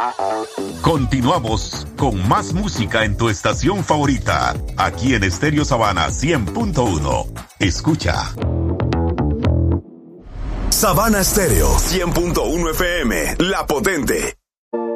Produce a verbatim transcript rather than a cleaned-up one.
Continuamos con más música en tu estación favorita, aquí en Estéreo Sabana cien punto uno. Escucha. Sabana Estéreo cien punto uno F M, La Potente.